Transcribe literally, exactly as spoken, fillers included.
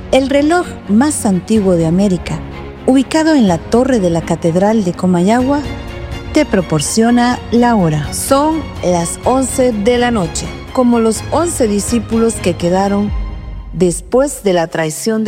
El reloj más antiguo de América, ubicado en la torre de la Catedral de Comayagua, te proporciona la hora. Son las once de la noche, como los once discípulos que quedaron después de la traición de